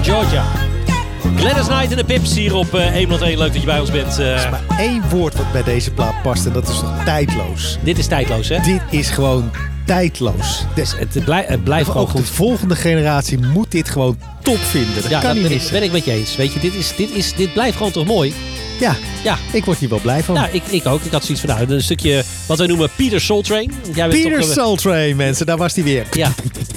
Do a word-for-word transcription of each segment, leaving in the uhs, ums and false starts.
Georgia. Gladys Knight en de Pips hier op uh, honderdéén. Leuk dat je bij ons bent. Uh... Er is maar één woord wat bij deze plaat past en dat is tijdloos. Dit is tijdloos, hè? Dit is gewoon tijdloos. Dus het, blij, het blijft gewoon goed. De volgende generatie moet dit gewoon top vinden. Dat ja, kan dat niet ben missen. Ik, ben ik met je eens. Weet je, dit, is, dit, is, dit blijft gewoon toch mooi? Ja, ja, ik word hier wel blij van. Ja, ik, ik ook. Ik had zoiets van nou, een stukje wat wij noemen Peter Soul Train. Jij bent Peter toch, Soul Train, mensen. Daar was hij weer. Ja.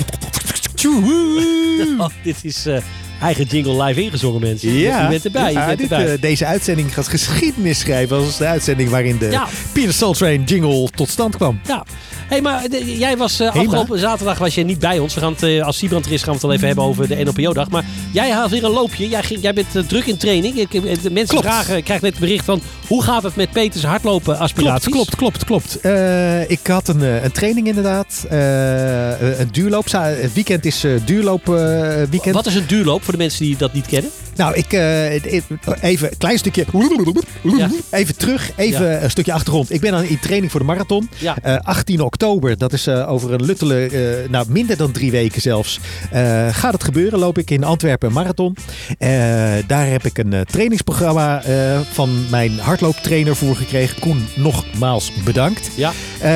Oh, dit is uh, eigen jingle live ingezongen, mensen. Ja, je bent erbij. Ja, je bent dit, erbij. Uh, deze uitzending gaat geschiedenis schrijven als de uitzending waarin de ja. Peter Soul Train jingle tot stand kwam. Ja. Hé, hey, maar de, jij was uh, afgelopen zaterdag was je niet bij ons. We gaan het, uh, als Siebrand er is, gaan we het al even hebben over de N L P O-dag. Maar jij had weer een loopje. Jij, ging, jij bent uh, druk in training. Ik, de mensen klopt. vragen, ik krijg net het bericht van hoe gaat het met Peters hardlopen aspiraties? Klopt, klopt, klopt, klopt. Uh, ik had een, een training inderdaad. Uh, een duurloop. Het weekend is uh, duurloop uh, weekend. Wat is een duurloop voor de mensen die dat niet kennen? Nou, ik uh, even een klein stukje. Ja. Even terug, even ja. een stukje achtergrond. Ik ben aan in training voor de marathon. Ja. Uh, achttien oktober, dat is uh, over een luttele, uh, nou minder dan drie weken zelfs. Uh, gaat het gebeuren? Loop ik in Antwerpen een marathon. Uh, daar heb ik een uh, trainingsprogramma uh, van mijn hardlooptrainer voor gekregen. Koen, nogmaals bedankt. Ja.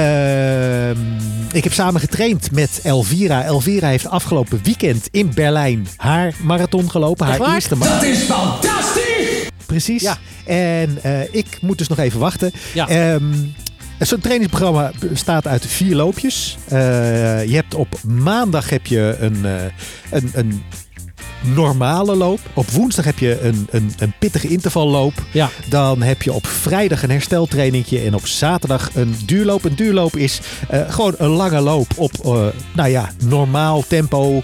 Uh, ik heb samen getraind met Elvira. Elvira heeft afgelopen weekend in Berlijn haar marathon gelopen. Haar waar? eerste marathon. Dat is fantastisch! Precies. Ja. En uh, ik moet dus nog even wachten. Ja. Um, Zo'n trainingsprogramma bestaat uit vier loopjes. Uh, je hebt op maandag heb je een, uh, een, een normale loop. Op woensdag heb je een, een, een pittige intervalloop. Ja. Dan heb je op vrijdag een hersteltrainingje. En op zaterdag een duurloop. Een duurloop is uh, gewoon een lange loop op uh, nou ja, normaal tempo.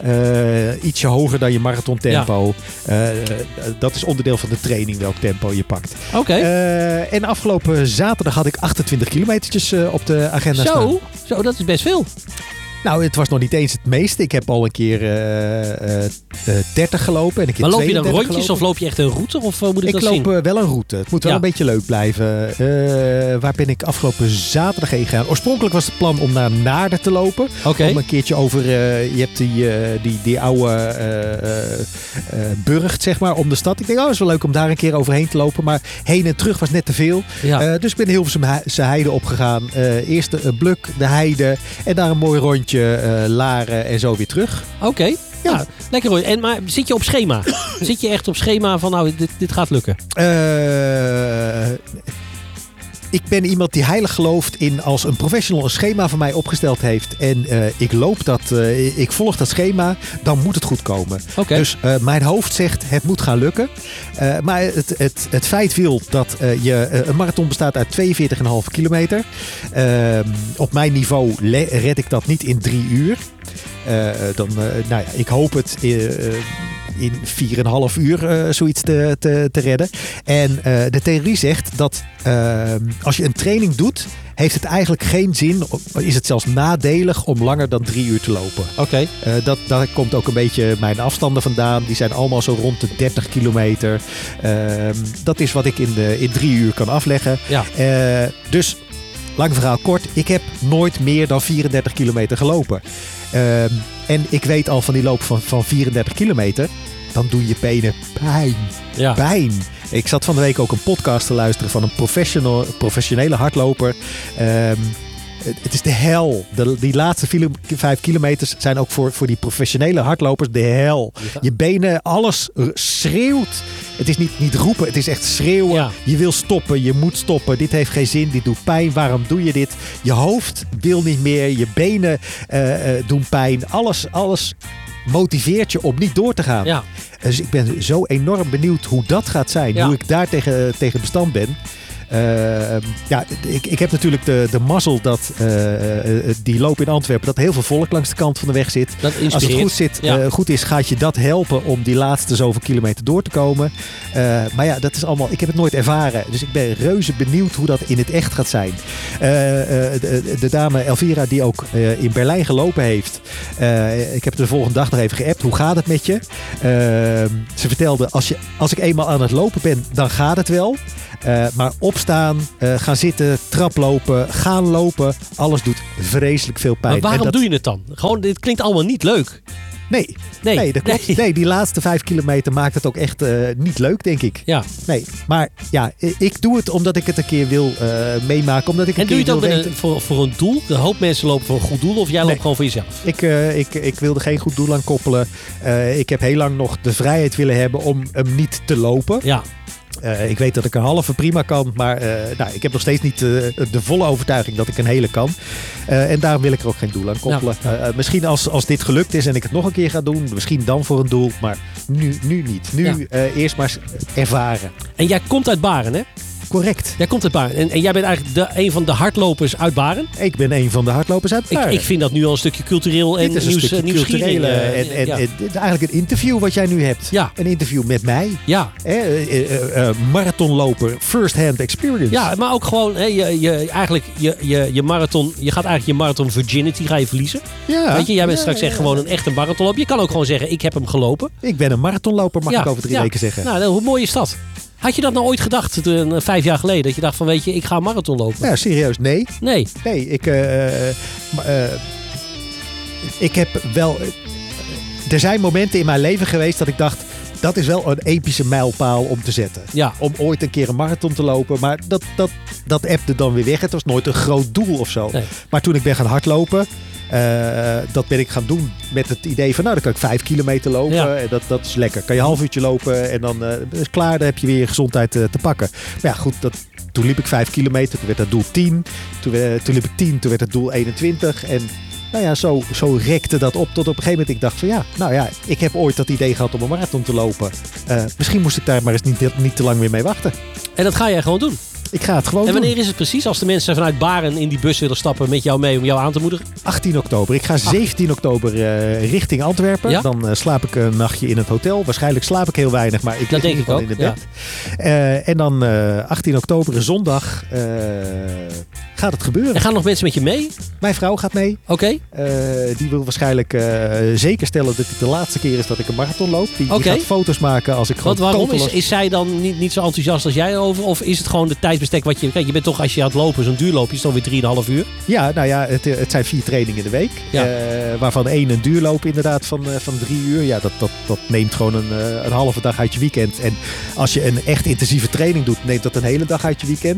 Uh, ietsje hoger dan je marathontempo. Ja. Uh, dat is onderdeel van de training welk tempo je pakt. Oké. Okay. Uh, en afgelopen zaterdag had ik achtentwintig kilometertjes uh, op de agenda Zo, staan. Zo, dat is best veel. Nou, het was nog niet eens het meeste. Ik heb al een keer uh, uh, dertig gelopen. En een keer maar loop je dan rondjes gelopen. Of loop je echt een route? Of uh, moet ik, ik dat loop zien? Uh, wel een route. Het moet wel ja. een beetje leuk blijven. Uh, waar ben ik afgelopen zaterdag heen gegaan? Oorspronkelijk was het plan om naar Naarden te lopen. Okay. Om een keertje over... Uh, je hebt die, uh, die, die oude uh, uh, burcht, zeg maar, om de stad. Ik denk, oh, het is wel leuk om daar een keer overheen te lopen. Maar heen en terug was net te veel. Ja. Uh, dus ik ben Hilversumse Heide opgegaan. Uh, eerst de Bluk, de Heide. En daar een mooi rondje uh, Laren en zo weer terug. Oké. Okay. Ja, ja, lekker hoor. En maar zit je op schema? Zit je echt op schema van nou, dit, dit gaat lukken? Uh, ik ben iemand die heilig gelooft in als een professional een schema van mij opgesteld heeft. En uh, ik loop dat, uh, ik volg dat schema, dan moet het goed komen. Okay. Dus uh, mijn hoofd zegt het moet gaan lukken. Uh, maar het, het, het feit wil dat uh, je, uh, een marathon bestaat uit tweeënveertig komma vijf kilometer. Uh, op mijn niveau le- red ik dat niet in drie uur. Uh, dan, uh, nou ja, ik hoop het uh, in vier komma vijf uur uh, zoiets te, te, te redden. En uh, de theorie zegt dat uh, als je een training doet, heeft het eigenlijk geen zin, is het zelfs nadelig om langer dan drie uur te lopen. Oké. Okay. Uh, dat, daar komt ook een beetje mijn afstanden vandaan. Die zijn allemaal zo rond de dertig kilometer. Uh, dat is wat ik in, de, in drie uur kan afleggen. Ja. Uh, dus, lang verhaal kort, ik heb nooit meer dan vierendertig kilometer gelopen. Uh, en ik weet al van die loop van, van vierendertig kilometer, dan doen je benen pijn. Ja. Pijn. Ik zat van de week ook een podcast te luisteren van een professional, professionele hardloper. Um, het is de hel. De, die laatste file, vijf kilometers zijn ook voor, voor die professionele hardlopers de hel. Ja. Je benen, alles schreeuwt. Het is niet, niet roepen, het is echt schreeuwen. Ja. Je wil stoppen, je moet stoppen. Dit heeft geen zin, dit doet pijn. Waarom doe je dit? Je hoofd wil niet meer. Je benen uh, uh, doen pijn. Alles, alles motiveert je om niet door te gaan. Ja. Dus ik ben zo enorm benieuwd hoe dat gaat zijn. Ja. Hoe ik daar tegen, tegen bestand ben. Uh, ja, ik, ik heb natuurlijk de, de mazzel dat uh, uh, die loop in Antwerpen, dat heel veel volk langs de kant van de weg zit. Als het goed, zit, ja. uh, goed is, gaat je dat helpen om die laatste zoveel kilometer door te komen. Uh, maar ja, dat is allemaal, ik heb het nooit ervaren. Dus ik ben reuze benieuwd hoe dat in het echt gaat zijn. Uh, uh, de, de dame Elvira die ook uh, in Berlijn gelopen heeft. Uh, ik heb de volgende dag nog even geappt. Hoe gaat het met je? Uh, ze vertelde, als, je, als ik eenmaal aan het lopen ben, dan gaat het wel. Uh, maar opstaan, uh, gaan zitten, traplopen, gaan lopen. Alles doet vreselijk veel pijn. Maar waarom en dat... doe je het dan? Gewoon, dit klinkt allemaal niet leuk. Nee, Nee, nee dat klopt. Nee. nee, die laatste vijf kilometer maakt het ook echt uh, niet leuk, denk ik. Ja. Nee, maar ja, ik doe het omdat ik het een keer wil uh, meemaken. Omdat ik een en doe je keer het ook wil met een, voor, voor een doel? De hoop mensen lopen voor een goed doel of jij nee. loopt gewoon voor jezelf? Ik, uh, ik, ik wilde geen goed doel aan koppelen. Uh, ik heb heel lang nog de vrijheid willen hebben om hem niet te lopen. Ja. Uh, ik weet dat ik een halve prima kan, maar uh, nou, ik heb nog steeds niet uh, de volle overtuiging dat ik een hele kan. Uh, en daarom wil ik er ook geen doel aan koppelen. Ja. Uh, uh, misschien als, als dit gelukt is en ik het nog een keer ga doen, misschien dan voor een doel, maar nu, nu niet. Nu ja. uh, eerst maar ervaren. En jij komt uit Baren, hè? Correct. Jij komt uit Baren. En, en jij bent eigenlijk de, een van de hardlopers uit Baren? Ik ben een van de hardlopers uit Baren. Ik, ik vind dat nu al een stukje cultureel en Dit is een nieuws, stukje culturele en, en, ja. en, en eigenlijk een interview wat jij nu hebt. Ja. Een interview met mij. Ja. Eh, uh, uh, uh, marathonloper, first-hand experience. Ja, maar ook gewoon hè, je, je, eigenlijk je, je, je marathon. Je gaat eigenlijk je marathon virginity ga je verliezen. Ja. Weet je, jij bent ja, straks ja, echt gewoon een echte marathonloper. Je kan ook gewoon zeggen, ik heb hem gelopen. Ik ben een marathonloper, mag ja. ik over drie ja. weken zeggen. Nou, hoe mooi is dat? Had je dat nou ooit gedacht, toen, vijf jaar geleden? Dat je dacht van, weet je, ik ga een marathon lopen? Ja, serieus, nee. Nee. Nee, ik... Uh, uh, ik heb wel... Uh, er zijn momenten in mijn leven geweest dat ik dacht... Dat is wel een epische mijlpaal om te zetten. Ja. Om ooit een keer een marathon te lopen. Maar dat, dat, dat appte dan weer weg. Het was nooit een groot doel of zo. Nee. Maar toen ik ben gaan hardlopen... Uh, dat ben ik gaan doen met het idee van... nou, dan kan ik vijf kilometer lopen. Ja. En dat, dat is lekker. Kan je een half uurtje lopen en dan uh, is het klaar. Dan heb je weer je gezondheid uh, te pakken. Maar ja, goed. Dat, toen liep ik vijf kilometer. Toen werd dat doel tien. Toen, uh, toen liep ik tien. Toen werd het doel eenentwintig. En nou ja, zo, zo rekte dat op. Tot op een gegeven moment ik dacht van ja... nou ja, ik heb ooit dat idee gehad om een marathon te lopen. Uh, misschien moest ik daar maar eens niet, niet te lang meer mee wachten. En dat ga jij gewoon doen? Ik ga het gewoon En wanneer doen. is het precies als de mensen vanuit Baren in die bus willen stappen met jou mee om jou aan te moedigen? achttien oktober. Ik ga zeventien oktober uh, richting Antwerpen. Ja? Dan uh, slaap ik een nachtje in het hotel. Waarschijnlijk slaap ik heel weinig, maar ik dat lig denk ik ook. in het bed. Ja. Uh, en dan uh, achttien oktober, zondag, uh, gaat het gebeuren. En gaan nog mensen met je mee? Mijn vrouw gaat mee. Oké. Okay. Uh, die wil waarschijnlijk uh, zeker stellen dat het de laatste keer is dat ik een marathon loop. Die, okay. die gaat foto's maken als ik gewoon... Want waarom? Is, is zij dan niet, niet zo enthousiast als jij over? Of is het gewoon de tijdsbestek wat je... Kijk, je bent toch als je aan het lopen, zo'n duurloopje is dan weer drieënhalf uur? Ja, nou ja, het, het zijn vier trainingen in de week. Ja. Uh, waarvan één een duurloop inderdaad van, uh, van drie uur. Ja, dat, dat, dat neemt gewoon een, uh, een halve dag uit je weekend. En als je een echt intensieve training doet, neemt dat een hele dag uit je weekend.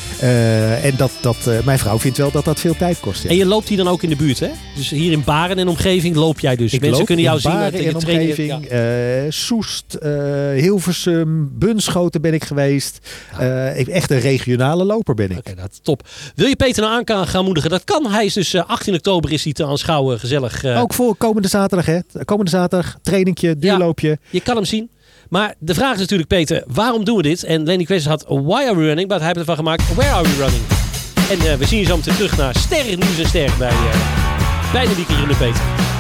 Uh, en dat, dat, uh, mijn vrouw vindt wel dat dat veel tijd kost. Ja. En je loopt hier dan ook in de buurt, hè? Dus hier in Baren en omgeving loop jij dus. Ik Mensen kunnen jou in zien uit de omgeving. Ja. Uh, Soest, uh, Hilversum, Bunschoten ben ik geweest. Uh, echt een regionale loper ben ik. Oké, okay, dat is top. Wil je Peter nou aan gaan moedigen? Dat kan. Hij is dus uh, achttien oktober is hij te aanschouwen. Gezellig. Uh... Ook voor komende zaterdag, hè? Komende zaterdag, trainingje, duurloopje. Ja, je kan hem zien. Maar de vraag is natuurlijk, Peter, waarom doen we dit? En Lenny Kravitz had Why Are We Running? Maar hij heeft ervan gemaakt Where Are We Running? En uh, we zien je zo meteen terug naar Sterren Nieuws en Sterk bij, uh, bij de weekend in de Peter.